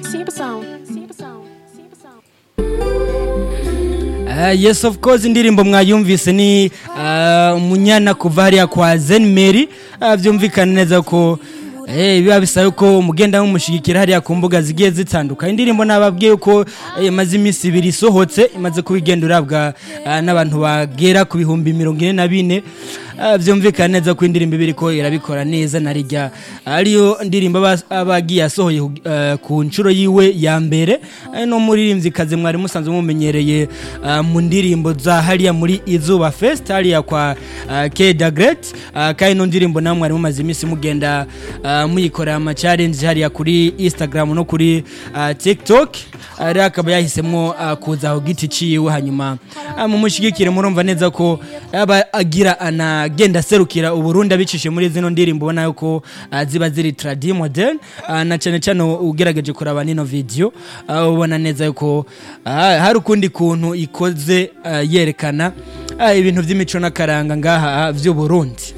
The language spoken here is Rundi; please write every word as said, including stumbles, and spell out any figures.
Siba Sound. Uh, yes of course indirimbo mwayumvise ni uh, umunyana kuva hariya kwa Zen Mary uh, vyumvikana neza ko eh biba bisaba ko mugenda nk'umushigikira hariya ku mbuga zigiye zitandukanye indirimbo nababwiye ko imaze eh, imisi ibiri sohotse imaze kubigendura bwa uh, n'abantu bagera ku bihumbi mirongo ine na bine uh, vyumvikana neza ko indirimbo ibiri ko irabikora neza narijya ariyo ndirimbo abagiye asohoye uh, ku ncuro yiwe ya mbere uh, no muririmbyi kaze mwari musanzwe mumenyereye uh, mu ndirimbo za hariya muri Izuba Fest hariya kwa uh, K the Great uh, kandi no ndirimbo namwe mwari mumaze imisi mugenda uh, muyikora ama challenge hariya kuri Instagram no kuri uh, TikTok ari uh, akaba yahisemo uh, kuza aho giti ciwe hanyuma uh, mu mushigikire murumva neza ko aba agira anagenda serukira uburundi abicishe muri zino ndirimbo bona yuko uh, ziba ziri tradi modern uh, na cyane cyane ugerageje kuraba nino video uh, ubona neza yuko uh, hari ukundi kuntu ikoze uh, yerekana uh, ibintu by'imico nakaranga ngaha vy'uburundi